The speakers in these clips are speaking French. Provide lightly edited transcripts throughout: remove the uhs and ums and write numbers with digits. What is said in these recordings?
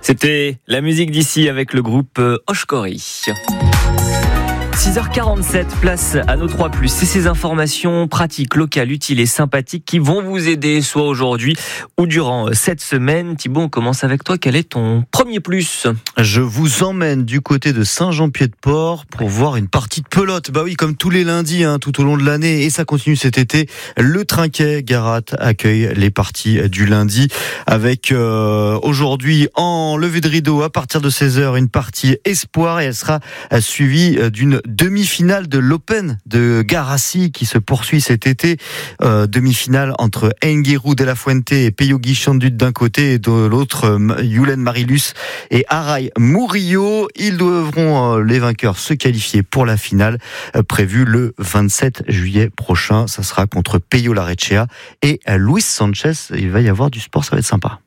C'était la musique d'ici avec le groupe Oshkori. 6h47, place à nos 3+. C'est ces informations pratiques, locales, utiles et sympathiques qui vont vous aider, soit aujourd'hui ou durant cette semaine. Thibaut, on commence avec toi. Quel est ton premier plus ? Je vous emmène du côté de Saint-Jean-Pied-de-Port pour voir une partie de pelote. Bah oui, comme tous les lundis, tout au long de l'année, et ça continue cet été. Le Trinquet Garat accueille les parties du lundi avec aujourd'hui en levée de rideau à partir de 16h une partie espoir, et elle sera suivie d'une demi-finale de l'Open de Garassi qui se poursuit cet été. Demi-finale entre Enguerrand de la Fuente et Peyo Guichandut d'un côté, et de l'autre Yulen Marilus et Aray Murillo. Ils devront, les vainqueurs, se qualifier pour la finale prévue le 27 juillet prochain. Ça sera contre Peyo Larechea et Luis Sanchez. Il va y avoir du sport, ça va être sympa.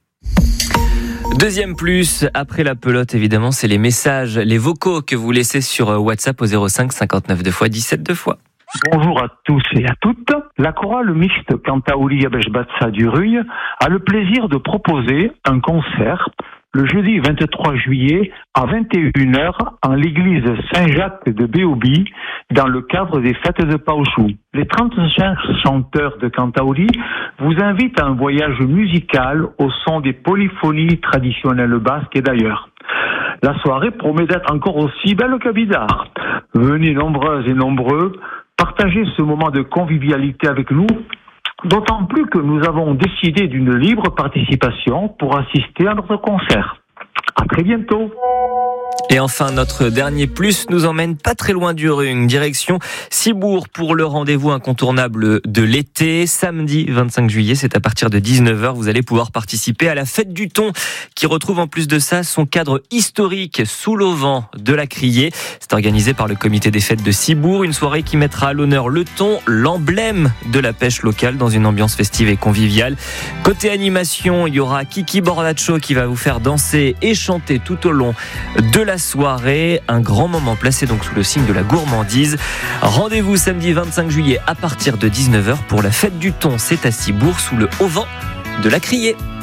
Deuxième plus, après la pelote, évidemment, c'est les messages, les vocaux que vous laissez sur WhatsApp au 05 59 2 17 2. Bonjour à tous et à toutes. La chorale mixte Kantaouli Abeshbatsa du Ruy a le plaisir de proposer un concert le jeudi 23 juillet à 21h en l'église Saint-Jacques de Béobi dans le cadre des fêtes de Paochou. Les 35 chanteurs de Kantaouli vous invitent à un voyage musical au son des polyphonies traditionnelles basques et d'ailleurs. La soirée promet d'être encore aussi belle que bizarre. Venez nombreuses et nombreux, partagez ce moment de convivialité avec nous. D'autant plus que nous avons décidé d'une libre participation pour assister à notre concert. À très bientôt. Et enfin, notre dernier plus nous emmène pas très loin du Rung, direction Cibourg pour le rendez-vous incontournable de l'été. Samedi 25 juillet, c'est à partir de 19h. Vous allez pouvoir participer à la fête du thon qui retrouve en plus de ça son cadre historique sous l'auvent de la Criée. C'est organisé par le comité des fêtes de Cibourg. Une soirée qui mettra à l'honneur le thon, l'emblème de la pêche locale, dans une ambiance festive et conviviale. Côté animation, il y aura Kiki Bordacho qui va vous faire danser et chanter tout au long de la soirée, un grand moment placé donc sous le signe de la gourmandise. Rendez-vous samedi 25 juillet à partir de 19h pour la fête du thon. C'est à Cibourg sous le auvent de la Criée.